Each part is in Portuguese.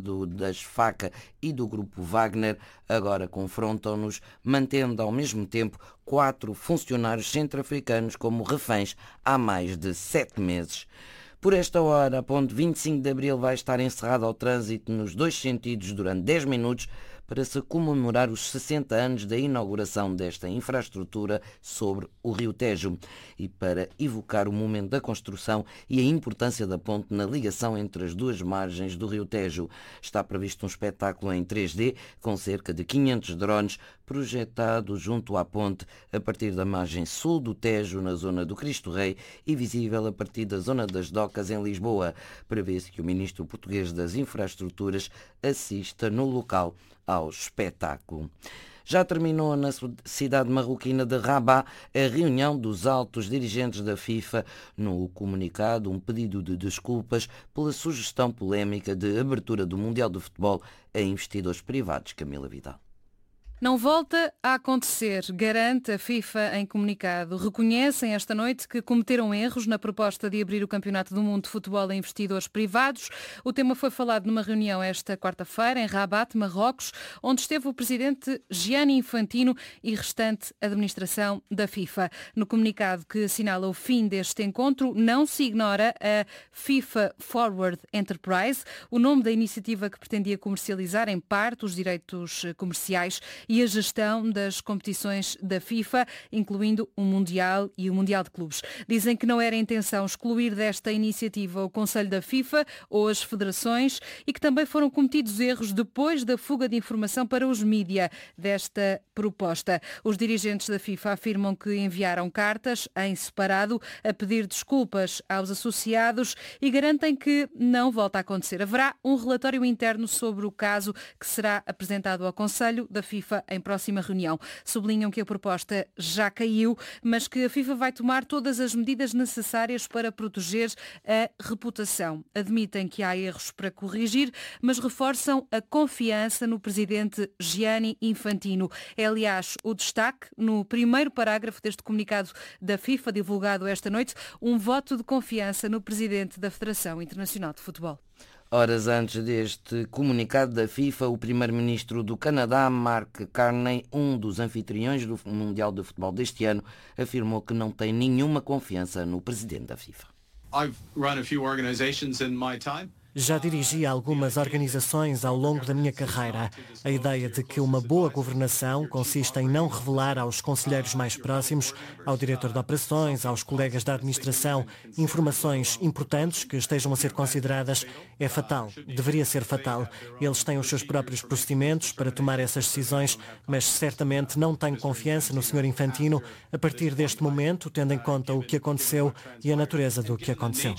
das FACA e do Grupo Wagner agora confrontam-nos, mantendo ao mesmo tempo 4 funcionários centro-africanos como reféns há mais de 7 meses. Por esta hora, a ponte 25 de Abril vai estar encerrada ao trânsito nos 2 sentidos durante 10 minutos para se comemorar os 60 anos da inauguração desta infraestrutura sobre o Rio Tejo e para evocar o momento da construção e a importância da ponte na ligação entre as duas margens do Rio Tejo. Está previsto um espetáculo em 3D com cerca de 500 drones projetados junto à ponte a partir da margem sul do Tejo, na zona do Cristo Rei, e visível a partir da zona das Docas, em Lisboa. Prevê-se que o ministro português das Infraestruturas assista no local ao espetáculo. Já terminou na cidade marroquina de Rabat a reunião dos altos dirigentes da FIFA. No comunicado, um pedido de desculpas pela sugestão polémica de abertura do Mundial de Futebol a investidores privados. Camila Vidal. Não volta a acontecer, garante a FIFA em comunicado. Reconhecem esta noite que cometeram erros na proposta de abrir o Campeonato do Mundo de Futebol a investidores privados. O tema foi falado numa reunião esta quarta-feira em Rabat, Marrocos, onde esteve o presidente Gianni Infantino e restante administração da FIFA. No comunicado que assinala o fim deste encontro, não se ignora a FIFA Forward Enterprise, o nome da iniciativa que pretendia comercializar em parte os direitos comerciais e a gestão das competições da FIFA, incluindo o Mundial e o Mundial de Clubes. Dizem que não era a intenção excluir desta iniciativa o Conselho da FIFA ou as federações e que também foram cometidos erros depois da fuga de informação para os mídia desta proposta. Os dirigentes da FIFA afirmam que enviaram cartas em separado a pedir desculpas aos associados e garantem que não volta a acontecer. Haverá um relatório interno sobre o caso que será apresentado ao Conselho da FIFA em próxima reunião. Sublinham que a proposta já caiu, mas que a FIFA vai tomar todas as medidas necessárias para proteger a reputação. Admitem que há erros para corrigir, mas reforçam a confiança no presidente Gianni Infantino. É, aliás, o destaque no primeiro parágrafo deste comunicado da FIFA, divulgado esta noite, um voto de confiança no presidente da Federação Internacional de Futebol. Horas antes deste comunicado da FIFA, o primeiro-ministro do Canadá, Mark Carney, um dos anfitriões do Mundial de Futebol deste ano, afirmou que não tem nenhuma confiança no presidente da FIFA. Já dirigi algumas organizações ao longo da minha carreira. A ideia de que uma boa governação consiste em não revelar aos conselheiros mais próximos, ao diretor de operações, aos colegas da administração, informações importantes que estejam a ser consideradas é fatal. Deveria ser fatal. Eles têm os seus próprios procedimentos para tomar essas decisões, mas certamente não tenho confiança no Sr. Infantino a partir deste momento, tendo em conta o que aconteceu e a natureza do que aconteceu.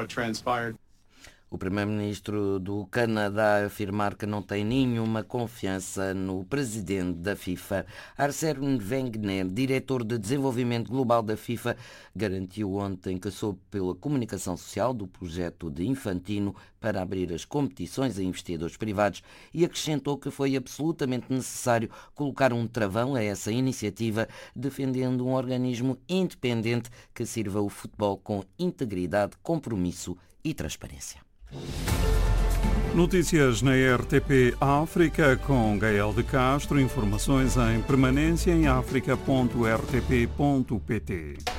O primeiro-ministro do Canadá a afirmar que não tem nenhuma confiança no presidente da FIFA. Arsène Wenger, diretor de desenvolvimento global da FIFA, garantiu ontem que soube pela comunicação social do projeto de Infantino para abrir as competições a investidores privados e acrescentou que foi absolutamente necessário colocar um travão a essa iniciativa, defendendo um organismo independente que sirva o futebol com integridade, compromisso e transparência. Notícias na RTP África com Gael de Castro. Informações em permanência em africa.rtp.pt.